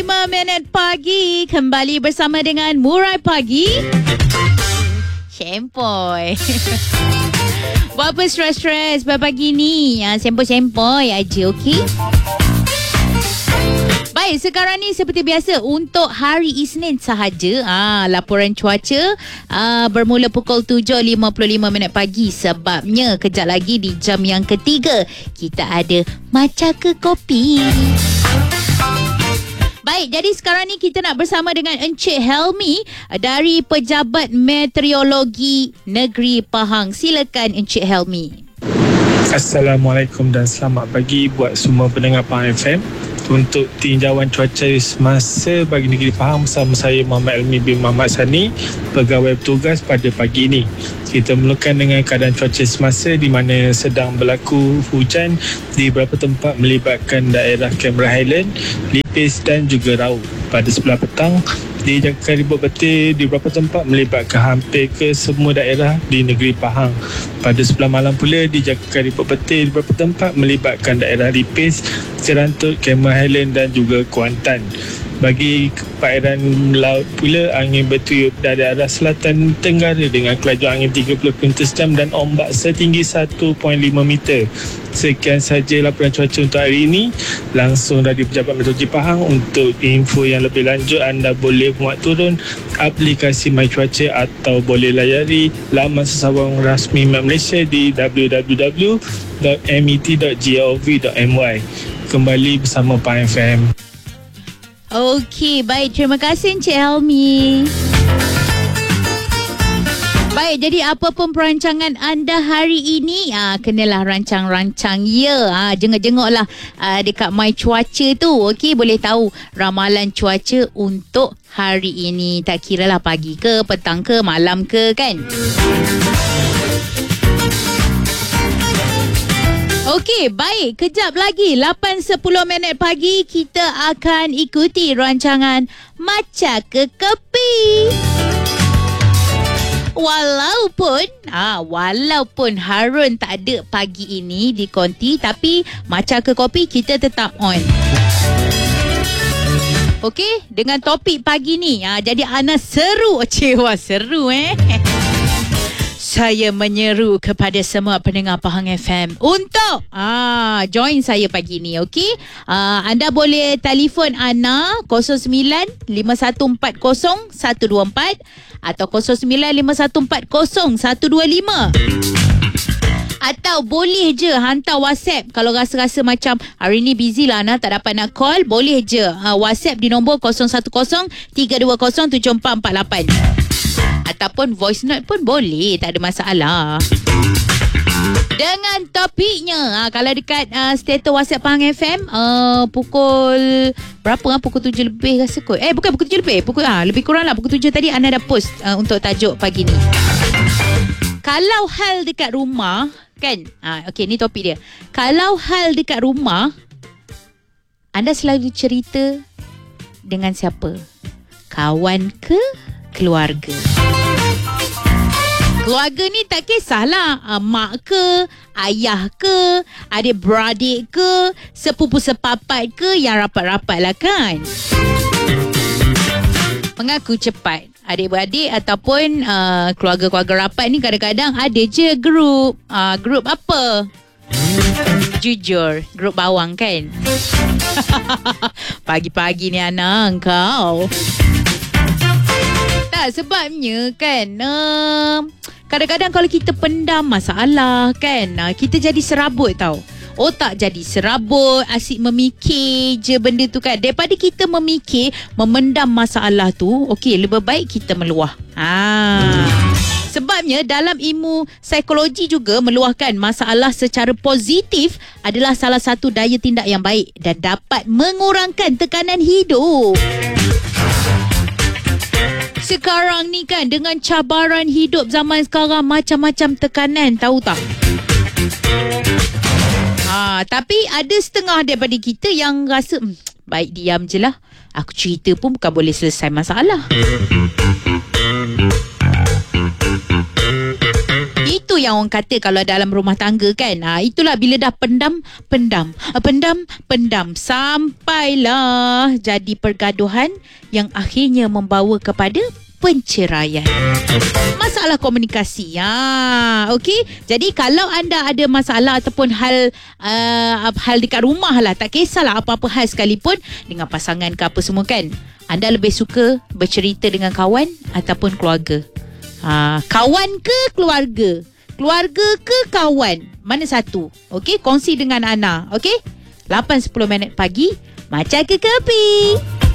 5 minit pagi, kembali bersama dengan Murai Pagi. Sempoi. Buat apa stres-stres pagi ni? Sempoi-sempoi aja, okey? Baik, sekarang ni seperti biasa untuk hari Isnin sahaja, laporan cuaca bermula pukul 7.55 pagi. Sebabnya kejap lagi di jam yang ketiga kita ada Macam ke Kopi. Baik, jadi sekarang ni kita nak bersama dengan Encik Helmi dari Pejabat Meteorologi Negeri Pahang. Silakan Encik Helmi. Assalamualaikum dan selamat pagi buat semua pendengar Pahang FM. Untuk tinjauan cuaca semasa bagi negeri Pahang bersama saya Muhammad Elmi bin Muhammad Sani, pegawai bertugas pada pagi ini. Kita mulakan dengan keadaan cuaca semasa di mana sedang berlaku hujan di beberapa tempat melibatkan daerah Cameron Highland, Lipis dan juga Rau. Pada sebelah petang, dijangkakan ribut petir di beberapa tempat melibatkan hampir ke semua daerah di negeri Pahang. Pada sebelah malam pula, dijangkakan ribut petir di beberapa tempat melibatkan daerah Lipis, Serantut, Cameron Highland dan juga Kuantan. Bagi perairan laut pula, angin bertiup dari arah selatan tenggara dengan kelajuan angin 30 km/jam dan ombak setinggi 1.5 meter. Sekian saja laporan cuaca untuk hari ini langsung dari Pejabat Meteorologi Pahang. Untuk info yang lebih lanjut, anda boleh muat turun aplikasi My Cuaca atau boleh layari laman sesawang rasmi Met Malaysia di www.met.gov.my. Kembali bersama Pahang FM. Okey, baik. Terima kasih Encik Helmi. Baik, jadi apa pun perancangan anda hari ini, kenalah rancang-rancang jenguk-jenguklah dekat My Cuaca tu. Okey, boleh tahu ramalan cuaca untuk hari ini. Tak kiralah pagi ke, petang ke, malam ke, kan? Okey, baik. Kejap lagi 8.10 pagi kita akan ikuti rancangan Macam ke Kopi. Walaupun Harun tak ada pagi ini di konti, tapi Macam ke Kopi kita tetap on. Okey, dengan topik pagi ni, jadi Ana seru. Seru Saya menyeru kepada semua pendengar Pahang FM untuk join saya pagi ni, okey? Anda boleh telefon Ana 095140 124 atau 095140 125. Atau boleh je hantar WhatsApp. Kalau rasa-rasa macam hari ni busy lah Ana, tak dapat nak call, boleh je WhatsApp di nombor 0103207448. Ataupun voice note pun boleh, tak ada masalah. Dengan topiknya, kalau dekat status WhatsApp Pahang FM, pukul berapa? Pukul 7 lebih rasa kot. Bukan pukul 7 lebih. Lebih kurang lah pukul 7 tadi Ana dah post untuk tajuk pagi ni. Kalau hal dekat rumah, kan? Okey, ni topik dia. Kalau hal dekat rumah, anda selalu cerita dengan siapa? Kawan ke keluarga? Keluarga ni tak kisahlah mak ke, ayah ke, adik-beradik ke, sepupu sepapat ke, yang rapat-rapat lah, kan? Mengaku cepat. Adik-beradik ataupun keluarga-keluarga rapat ni kadang-kadang ada je grup. Grup apa? Jujur, grup bawang, kan? Pagi-pagi ni Ana, engkau. Tak, sebabnya kan kadang-kadang kalau kita pendam masalah, kan, kita jadi serabut tau. Otak jadi serabut, asyik memikir je benda tu, kan. Daripada kita memikir, memendam masalah tu, okey, lebih baik kita meluah. Sebabnya dalam ilmu psikologi juga meluahkan masalah secara positif adalah salah satu daya tindak yang baik dan dapat mengurangkan tekanan hidup. Sekarang ni kan, dengan cabaran hidup zaman sekarang, macam-macam tekanan, tahu tak? Tapi ada setengah daripada kita yang rasa baik diam je lah. Aku cerita pun bukan boleh selesai masalah. Itu yang orang kata kalau dalam rumah tangga kan. Itulah bila dah pendam sampailah jadi pergaduhan yang akhirnya membawa kepada penceraian. Masalah komunikasi. Okey. Jadi kalau anda ada masalah ataupun hal dekat rumah lah, tak kisahlah apa-apa hal sekalipun dengan pasangan ke apa semua kan, anda lebih suka bercerita dengan kawan ataupun keluarga? Kawan ke keluarga? Keluarga ke kawan? Mana satu? Okey, kongsi dengan Ana. Okey? 8.10 pagi, Macam Kekepi.